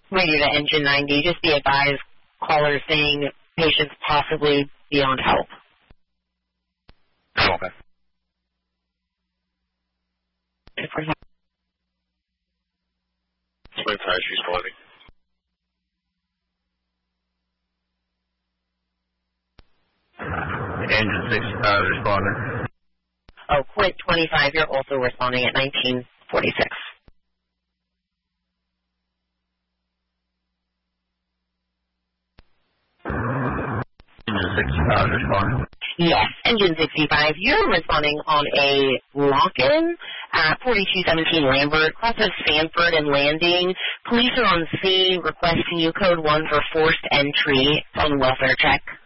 Radio to Engine 90, just be advised, caller saying patients possibly beyond help. Oh, okay. Twin Tires responding. Engine 65 responding. Oh, Quint 25, you're also responding at 1946. Engine 65 responding. Yes, Engine 65, you're responding on a lock-in at 4217 Lambert, cross of Sanford and Landing. Police are on scene requesting you code 1 for forced entry on welfare check.